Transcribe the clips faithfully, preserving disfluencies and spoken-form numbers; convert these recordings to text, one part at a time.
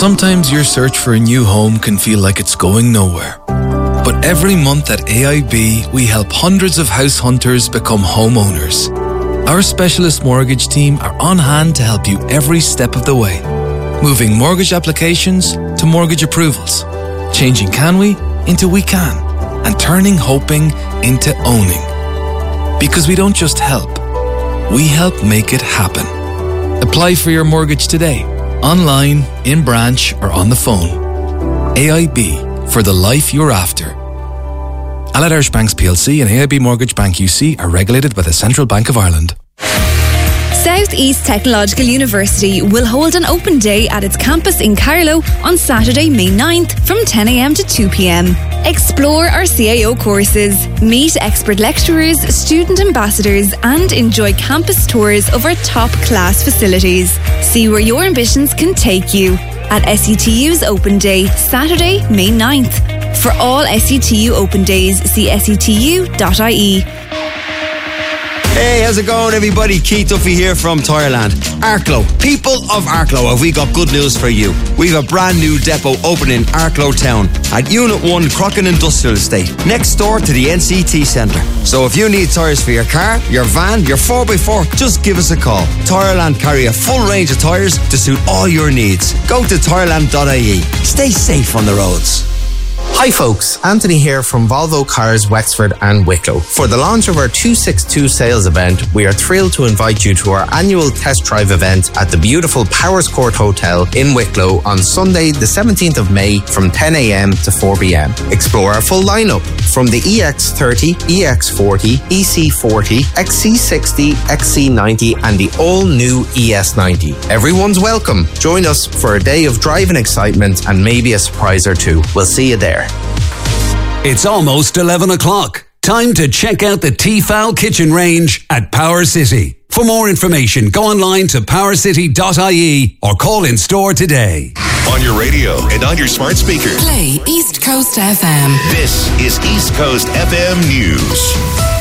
Sometimes your search for a new home can feel like it's going nowhere. But every month at A I B, we help hundreds of house hunters become homeowners. Our specialist mortgage team are on hand to help you every step of the way. Moving mortgage applications to mortgage approvals. Changing can we into we can. And turning hoping into owning. Because we don't just help, we help make it happen. Apply for your mortgage today. Online, in branch, or on the phone. A I B, for the life you're after. Allied Irish Banks P L C and A I B Mortgage Bank U C are regulated by the Central Bank of Ireland. South East Technological University will hold an open day at its campus in Carlow on Saturday, May ninth from ten a m to two p m. Explore our C A O courses, meet expert lecturers, student ambassadors, and enjoy campus tours of our top-class facilities. See where your ambitions can take you at S E T U's Open Day, Saturday, May ninth. For all S E T U Open Days, see S E T U dot I E. Hey, how's it going, everybody? Keith Duffy here from Tireland. Arklow, people of Arklow, have we got good news for you? We've a brand new depot opening in Arklow Town at Unit one Crockin Industrial Estate, next door to the N C T Centre. So if you need tyres for your car, your van, your four by four, just give us a call. Tireland carry a full range of tyres to suit all your needs. Go to tireland dot I E. Stay safe on the roads. Hi folks, Anthony here from Volvo Cars Wexford and Wicklow. For the launch of our two sixty-two sales event, we are thrilled to invite you to our annual test drive event at the beautiful Powers Court Hotel in Wicklow on Sunday the seventeenth of May from ten a m to four p m. Explore our full lineup from the E X thirty, E X forty, E C forty, X C sixty, X C ninety and the all-new E S ninety. Everyone's welcome. Join us for a day of driving excitement and maybe a surprise or two. We'll see you there. It's almost eleven o'clock. Time to check out the Tefal kitchen range at Power City. For more information, go online to power city dot I E or call in store today. On your radio and on your smart speaker. Play East Coast F M. This is East Coast F M News.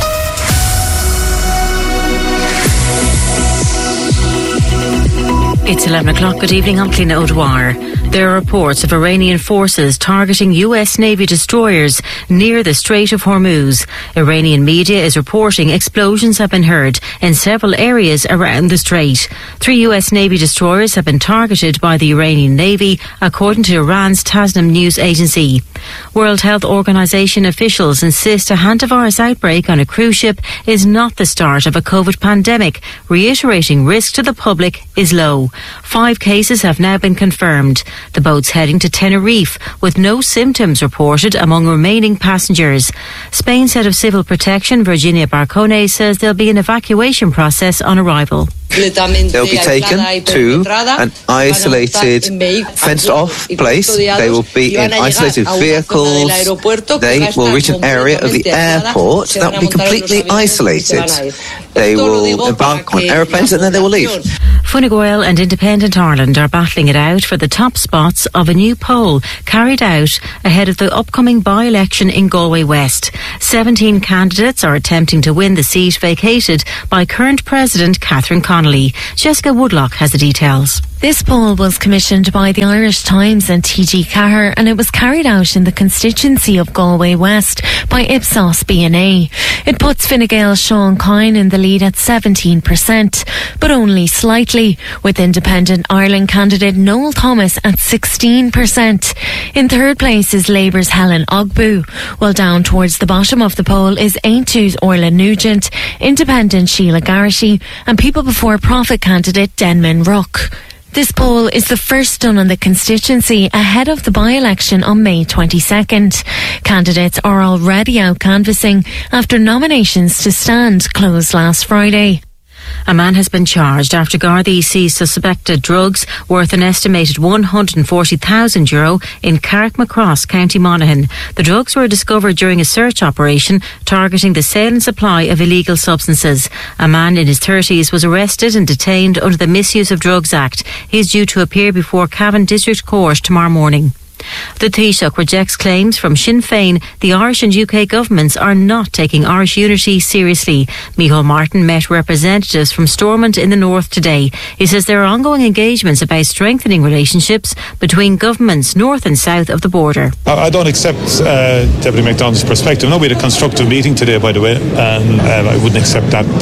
It's eleven o'clock. Good evening. I'm Cliona O'Dwyer. There are reports of Iranian forces targeting U S Navy destroyers near the Strait of Hormuz. Iranian media is reporting explosions have been heard in several areas around the strait. Three U S Navy destroyers have been targeted by the Iranian Navy, according to Iran's Tasnim news agency. World Health Organization officials insist a hantavirus outbreak on a cruise ship is not the start of a COVID pandemic, reiterating risk to the public is low. Five cases have now been confirmed. The boat's heading to Tenerife with no symptoms reported among remaining passengers. Spain's head of civil protection, Virginia Barcone, says there'll be an evacuation process on arrival. They'll be taken to an isolated, fenced-off place. They will be in isolated vehicles. They will reach an area of the airport that will be completely isolated. They will embark on aeroplanes and then they will leave. Fine Gael and Independent Ireland are battling it out for the top spots of a new poll carried out ahead of the upcoming by-election in Galway West. Seventeen candidates are attempting to win the seat vacated by current President Catherine Connolly. Jessica Woodlock has the details. This poll was commissioned by the Irish Times and T G Cahir, and it was carried out in the constituency of Galway West by Ipsos B N A. It puts Fine Gael's Sean Kine in the lead at seventeen percent, but only slightly, with Independent Ireland candidate Noel Thomas at sixteen percent. In third place is Labour's Helen Ogbu, while down towards the bottom of the poll is Aontú's Orla Nugent, Independent Sheila Garrity, and People Before Profit candidate Denman Rook. This poll is the first done on the constituency ahead of the by-election on May twenty-second. Candidates are already out canvassing after nominations to stand closed last Friday. A man has been charged after Gardaí seized suspected drugs worth an estimated one hundred forty thousand euro in Carrickmacross, County Monaghan. The drugs were discovered during a search operation targeting the sale and supply of illegal substances. A man in his thirties was arrested and detained under the Misuse of Drugs Act. He is due to appear before Cavan District Court tomorrow morning. The Taoiseach rejects claims from Sinn Féin the Irish and U K governments are not taking Irish unity seriously. Micheál Martin met representatives from Stormont in the north today. He says there are ongoing engagements about strengthening relationships between governments north and south of the border. I don't accept uh, Deputy MacDonald's perspective. No, we had a constructive meeting today, by the way, and uh, I wouldn't accept that.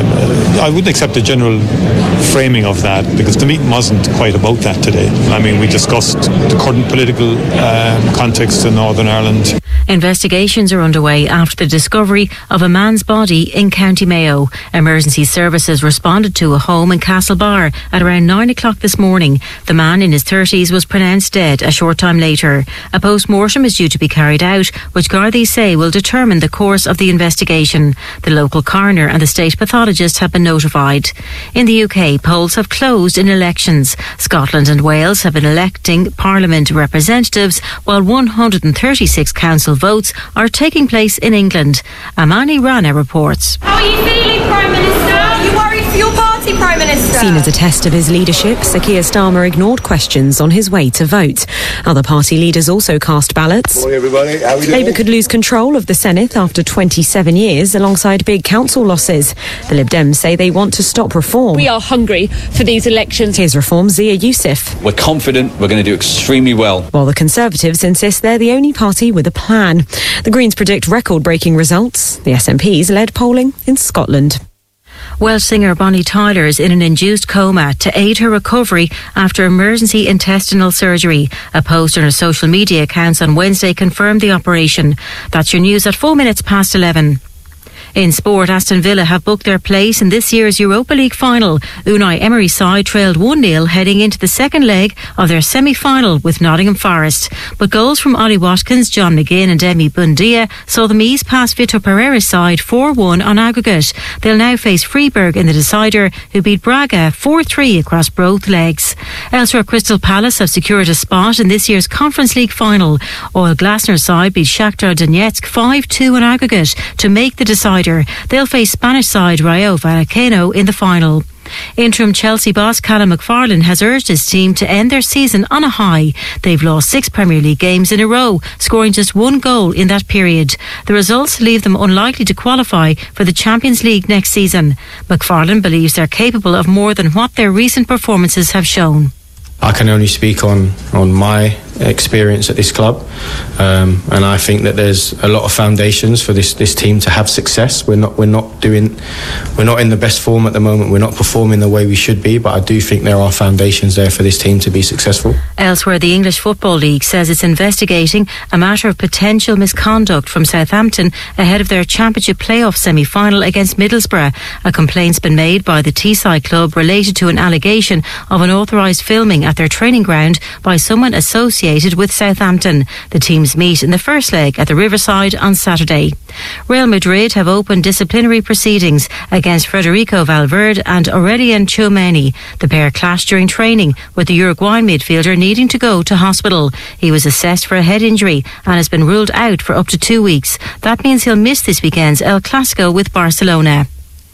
Uh, I wouldn't accept the general framing of that, because the meeting wasn't quite about that today. I mean, we discussed the current political um, context in Northern Ireland. Investigations are underway after the discovery of a man's body in County Mayo. Emergency services responded to a home in Castlebar at around nine o'clock this morning. The man in his thirties was pronounced dead a short time later. A post-mortem is due to be carried out, which Gardaí say will determine the course of the investigation. The local coroner and the state pathologist have been notified. In the U K, polls have closed in elections. Scotland and Wales have been electing Parliament representatives, while one hundred thirty-six council votes are taking place in England. Amani Rana reports. How are you feeling, Prime Minister? Are you worried for your party, Prime Minister? Seen as a test of his leadership, Sir Keir Starmer ignored questions on his way to vote. Other party leaders also cast ballots. Good morning, everybody. How are we doing? Labour could lose control of the Senate after twenty-seven years, alongside big council losses. The Lib Dems say they want to stop reform. We are hungry for these elections. Here's Reform Zia Youssef. We're confident we're going to do extremely well. While the Conservatives insist they're the only party with a plan. The Greens predict record-breaking results. The S N P's led polling in Scotland. Welsh singer Bonnie Tyler is in an induced coma to aid her recovery after emergency intestinal surgery. A post on her social media accounts on Wednesday confirmed the operation. That's your news at four minutes past eleven. In sport, Aston Villa have booked their place in this year's Europa League final. Unai Emery's side trailed one nil heading into the second leg of their semi-final with Nottingham Forest. But goals from Ollie Watkins, John McGinn and Emi Buendia saw them ease past Vitor Pereira's side four one on aggregate. They'll now face Freiburg in the decider, who beat Braga four three across both legs. Elsewhere, Crystal Palace have secured a spot in this year's Conference League final. Oil Glasner's side beat Shakhtar Donetsk five two on aggregate to make the decider. They'll face Spanish side Rayo Vallecano in the final. Interim Chelsea boss Callum McFarlane has urged his team to end their season on a high. They've lost six Premier League games in a row, scoring just one goal in that period. The results leave them unlikely to qualify for the Champions League next season. McFarlane believes they're capable of more than what their recent performances have shown. I can only speak on, on my experience at this club, um, and I think that there's a lot of foundations for this, this team to have success. We're not we're not doing we're not in the best form at the moment. We're not performing the way we should be, but I do think there are foundations there for this team to be successful. Elsewhere, the English Football League says it's investigating a matter of potential misconduct from Southampton ahead of their Championship playoff semi-final against Middlesbrough. A complaint's been made by the Teesside club related to an allegation of unauthorised filming at their training ground by someone associated with Southampton. The teams meet in the first leg at the Riverside on Saturday. Real Madrid have opened disciplinary proceedings against Federico Valverde and Aurelien Tchouameni. The pair clashed during training, with the Uruguayan midfielder needing to go to hospital. He was assessed for a head injury and has been ruled out for up to two weeks. That means he'll miss this weekend's El Clasico with Barcelona.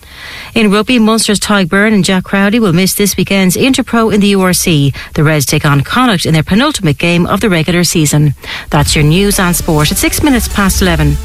In rugby, Munster's Tadhg Byrne and Jack Crowley will miss this weekend's Interpro in the U R C. The Reds take on Connacht in their penultimate game of the regular season. That's your news and sport at six minutes past eleven.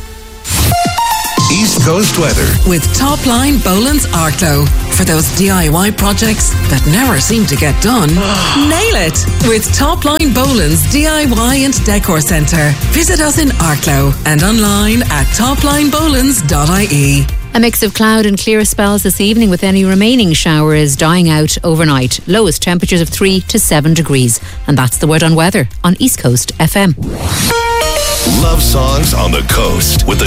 East Coast weather with Topline Boland's Arklow. For those D I Y projects that never seem to get done, nail it with Topline Boland's D I Y and Decor Centre. Visit us in Arklow and online at topline bolands dot I E. A mix of cloud and clear spells this evening, with any remaining showers dying out overnight. Lowest temperatures of three to seven degrees. And that's the word on weather on East Coast F M. Love songs on the coast with the